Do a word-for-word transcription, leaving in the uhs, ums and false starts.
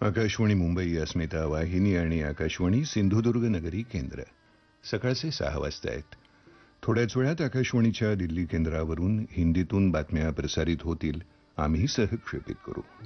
आकाशवाणी मुंबई अस्मिता वाहिनी आणि आकाशवाणी सिंधुदुर्ग नगरी केंद्र सकाळचे सहा वाजता आहेत. थोड्याच वेळात आकाशवाणीच्या दिल्ली केंद्रावरून हिंदीतून बातम्या प्रसारित होतील. आम्ही सहक्षेपित करू.